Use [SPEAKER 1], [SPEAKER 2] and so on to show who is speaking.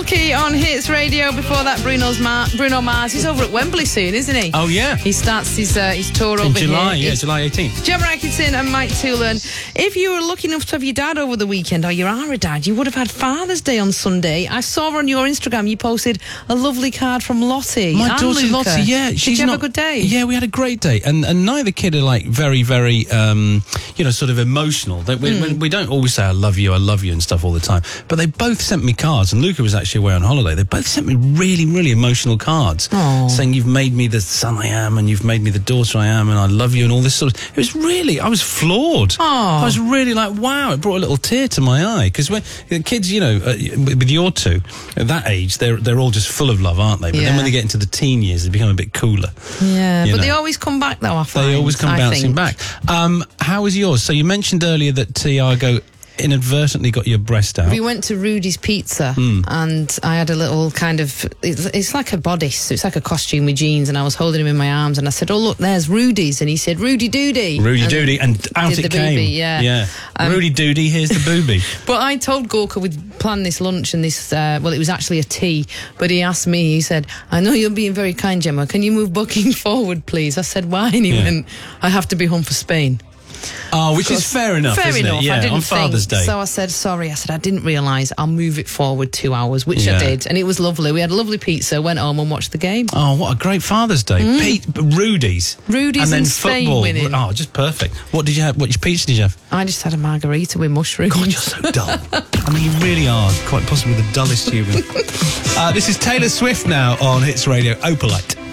[SPEAKER 1] Milky on Hits Radio. Before that, Bruno Mars. He's over at Wembley soon, isn't he?
[SPEAKER 2] Oh, yeah.
[SPEAKER 1] He starts his tour over
[SPEAKER 2] July,
[SPEAKER 1] here.
[SPEAKER 2] July 18th.
[SPEAKER 1] Gemma Atkinson and Mike Toolan. If you were lucky enough to have your dad over the weekend, or you are a dad, you would have had Father's Day on Sunday. I saw on your Instagram you posted a lovely card from Lottie.
[SPEAKER 2] My
[SPEAKER 1] and
[SPEAKER 2] daughter
[SPEAKER 1] Luca.
[SPEAKER 2] Lottie, yeah.
[SPEAKER 1] Did you have a good day?
[SPEAKER 2] Yeah, we had a great day. And neither kid are like very, very, sort of emotional. We don't always say I love you and stuff all the time. But they both sent me cards, and Luca was actually away on holiday. They both sent me really, really emotional cards.
[SPEAKER 1] Aww.
[SPEAKER 2] Saying you've made me the son I am, and you've made me the daughter I am, and I love you, and all this sort of... It was really... I was floored.
[SPEAKER 1] Aww.
[SPEAKER 2] I was really like, wow, it brought a little tear to my eye. Because when the kids, with your two, at that age, they're all just full of love, aren't they? But then when they get into the teen years, they become a bit cooler.
[SPEAKER 1] Yeah, but they always come back, though, I find.
[SPEAKER 2] They always come bouncing back. How was yours? So you mentioned earlier that Tiago inadvertently got your breast out.
[SPEAKER 1] We went to Rudy's Pizza and I had a little kind of... It's like a bodice. It's like a costume with jeans, and I was holding him in my arms and I said, oh, look, there's Rudy's. And he said, Rudy Doody.
[SPEAKER 2] Rudy Doody. And out it came.
[SPEAKER 1] Boobie, yeah.
[SPEAKER 2] Rudy Doody, here's the boobie.
[SPEAKER 1] But I told Gorka we'd planned this lunch and this... it was actually a tea. But he asked me, he said, I know you're being very kind, Gemma. Can you move booking forward, please? I said, why? And he went, I have to be home for Spain.
[SPEAKER 2] Oh, which is fair enough, isn't it? Yeah,
[SPEAKER 1] I didn't
[SPEAKER 2] on Father's Day.
[SPEAKER 1] So I said, sorry. I said, I didn't realise. I'll move it forward 2 hours, which I did. And it was lovely. We had a lovely pizza, went home and watched the game.
[SPEAKER 2] Oh, what a great Father's Day. Rudy's.
[SPEAKER 1] And then
[SPEAKER 2] Spain
[SPEAKER 1] football winning.
[SPEAKER 2] Oh, just perfect. What did you have? What pizza did you have?
[SPEAKER 1] I just had a margarita with mushrooms.
[SPEAKER 2] God, you're so dull. I mean, you really are quite possibly the dullest human. This is Taylor Swift now on Hits Radio. Opalite.